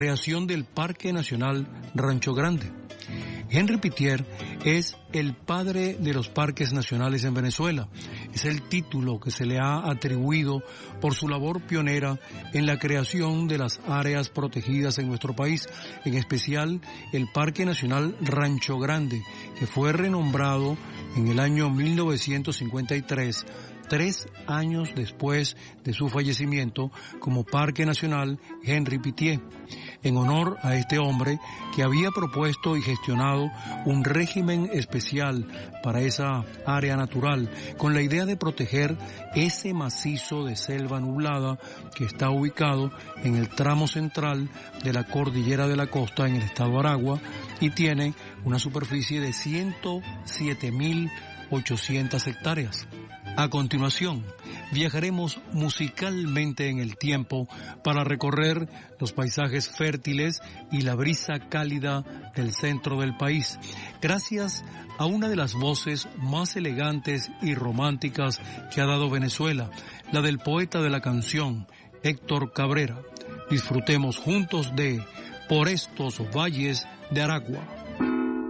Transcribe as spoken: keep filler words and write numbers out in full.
Creación del Parque Nacional Rancho Grande. Henry Pittier es el padre de los parques nacionales en Venezuela. Es el título que se le ha atribuido por su labor pionera en la creación de las áreas protegidas en nuestro país, en especial el Parque Nacional Rancho Grande, que fue renombrado en el año mil novecientos cincuenta y tres, tres años después de su fallecimiento, como Parque Nacional Henry Pittier, en honor a este hombre que había propuesto y gestionado un régimen especial para esa área natural, con la idea de proteger ese macizo de selva nublada que está ubicado en el tramo central de la Cordillera de la Costa en el estado Aragua y tiene una superficie de ciento siete mil ochocientas hectáreas. A continuación, viajaremos musicalmente en el tiempo para recorrer los paisajes fértiles y la brisa cálida del centro del país, gracias a una de las voces más elegantes y románticas que ha dado Venezuela, la del poeta de la canción, Héctor Cabrera. Disfrutemos juntos de Por estos valles de Aragua.